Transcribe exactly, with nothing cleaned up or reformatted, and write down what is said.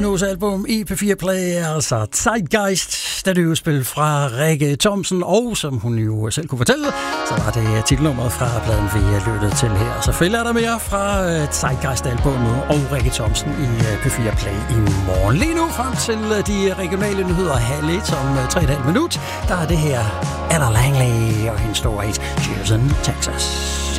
Nos album i P fire Play, altså Zeitgeist, da det jo spil fra Rikke Thomsen, og som hun jo selv kunne fortælle, så var det titelnummeret fra pladen, vi lyttede til her. Selvfølgelig er der mere fra Zeitgeist-albummet og Rikke Thomsen i P fire Play i morgen. Lige nu frem til de regionale nyheder halv et om tre komma fem minut, der er det her Anna Langley og hendes store hit, Cheers in Texas.